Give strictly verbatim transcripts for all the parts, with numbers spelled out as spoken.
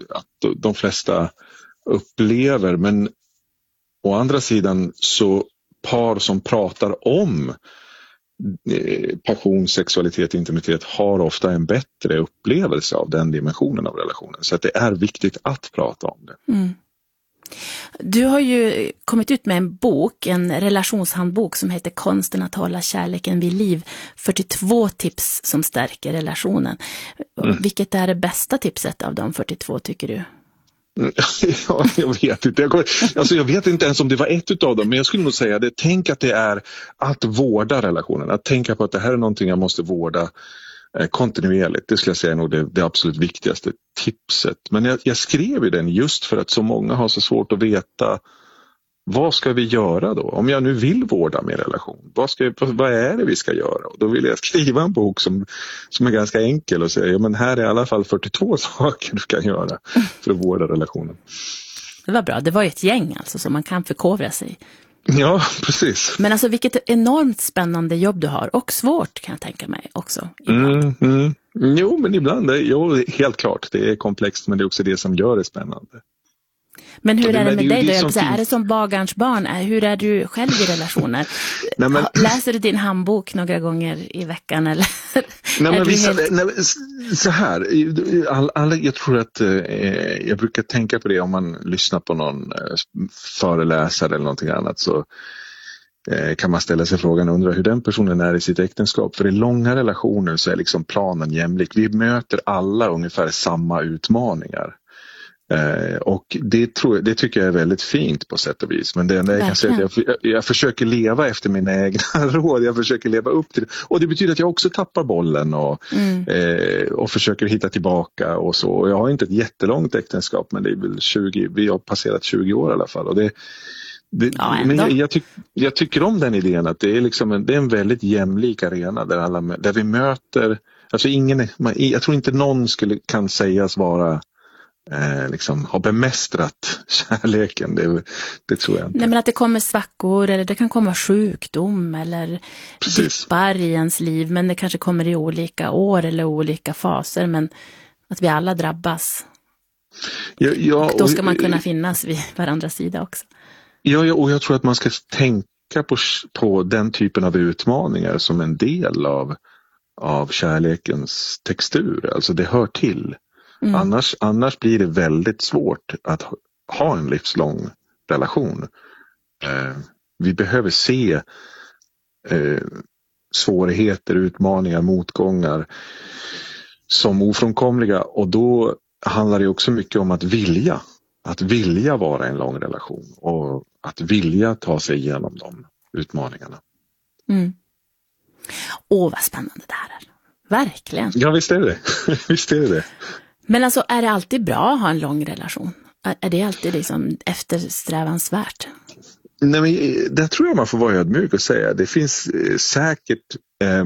att de flesta upplever. Men å andra sidan så par som pratar om passion, sexualitet, intimitet har ofta en bättre upplevelse av den dimensionen av relationen. Så att det är viktigt att prata om det. Mm. Du har ju kommit ut med en bok, en relationshandbok som heter Konsten att hålla kärleken vid liv. fyrtiotvå tips som stärker relationen. Mm. Vilket är det bästa tipset av de fyrtiotvå tycker du? Ja, jag vet inte. Jag, alltså jag vet inte ens om det var ett av dem, men jag skulle nog säga det. Tänk att det är att vårda relationen. Att tänka på att det här är någonting jag måste vårda eh, kontinuerligt. Det skulle jag säga är nog det, det absolut viktigaste tipset. Men jag, jag skrev ju den just för att så många har så svårt att veta vad ska vi göra då? Om jag nu vill vårda min relation, vad, ska, vad är det vi ska göra? Och då vill jag skriva en bok som, som är ganska enkel och säga, ja men här är i alla fall fyrtiotvå saker du kan göra för att vårda relationen. Det var bra, det var ju ett gäng alltså som man kan förkovra sig. Ja, precis. Men alltså vilket enormt spännande jobb du har och svårt kan jag tänka mig också. Mm, mm. Jo, men ibland, är, jo, helt klart, det är komplext men det är också det som gör det spännande. Men hur är det med det, dig det då? är, är det som bagarns barn? Hur är du själv i relationer? Nej, men, läser du din handbok några gånger i veckan? Eller? Nej, men vissa, helt... nej, så här, all, all, jag tror att eh, jag brukar tänka på det om man lyssnar på någon eh, föreläsare eller någonting annat så eh, kan man ställa sig frågan och undra hur den personen är i sitt äktenskap. För i långa relationer så är liksom planen jämlik. Vi möter alla ungefär samma utmaningar. Eh, och det, tror jag, det tycker jag är väldigt fint på sätt och vis. Men det enda jag kan säga är att jag, jag försöker leva efter mina egna råd. Jag försöker leva upp till det. Och det betyder att jag också tappar bollen och, mm. eh, och försöker hitta tillbaka och så. Och jag har inte ett jättelångt äktenskap men det är väl tjugo, vi har passerat tjugo år i alla fall. Och det, det, ja, men jag, jag, tyck, jag tycker om den idén att det är, liksom en, det är en väldigt jämlik arena där, alla, där vi möter, alltså ingen, man, jag tror inte någon skulle, kan sägas vara Eh, liksom har bemästrat kärleken, det, det tror jag inte. Nej, men att det kommer svackor eller det kan komma sjukdom eller dippar i ens liv, men det kanske kommer i olika år eller olika faser, men att vi alla drabbas. Ja, ja, och då ska och, man kunna finnas vid varandras sida också. Ja, ja, och jag tror att man ska tänka på, på den typen av utmaningar som en del av, av kärlekens textur, alltså det hör till. Mm. Annars, annars blir det väldigt svårt att ha en livslång relation. Eh, vi behöver se eh, svårigheter, utmaningar, motgångar som ofrånkomliga och då handlar det också mycket om att vilja. Att vilja vara en lång relation och att vilja ta sig igenom de utmaningarna. Mm. Åh, vad spännande det här är. Verkligen. Ja, visst är det. visst är det. Men alltså, är det alltid bra att ha en lång relation? Är det alltid liksom eftersträvansvärt? Nej, men det tror jag man får vara ödmjuk och säga. Det finns eh, säkert eh,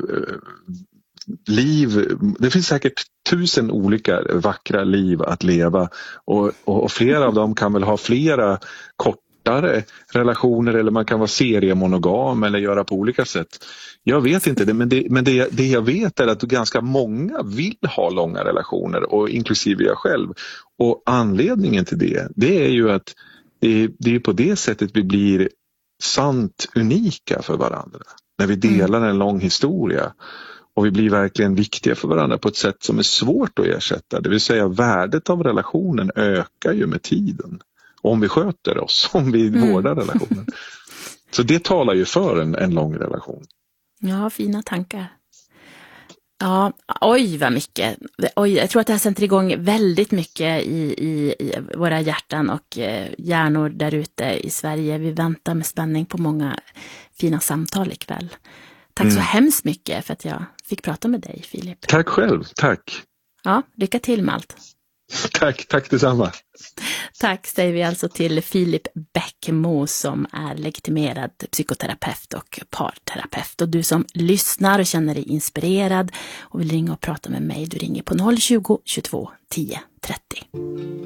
liv, det finns säkert tusen olika vackra liv att leva och, och, och flera av dem kan väl ha flera kortare relationer eller man kan vara seriemonogam eller göra på olika sätt. Jag vet inte det, men, det, men det, det jag vet är att ganska många vill ha långa relationer och inklusive jag själv. Och anledningen till det, det är ju att det, det är på det sättet vi blir sant unika för varandra. När vi delar en lång historia och vi blir verkligen viktiga för varandra på ett sätt som är svårt att ersätta. Det vill säga värdet av relationen ökar ju med tiden. Om vi sköter oss, om vi mm. vårdar relationen. Så det talar ju för en, en lång relation. Ja, fina tankar. Ja, oj vad mycket. Oj, jag tror att det här sätter igång väldigt mycket i, i, i våra hjärtan och eh, hjärnor där ute i Sverige. Vi väntar med spänning på många fina samtal ikväll. Tack mm. så hemskt mycket för att jag fick prata med dig, Filip. Tack själv, tack. Ja, lycka till med allt. Tack, tack detsamma. Tack säger vi alltså till Filip Bäckmo som är legitimerad psykoterapeut och parterapeut. Och du som lyssnar och känner dig inspirerad och vill ringa och prata med mig, du ringer på noll tjugo, tjugotvå, tio, trettio.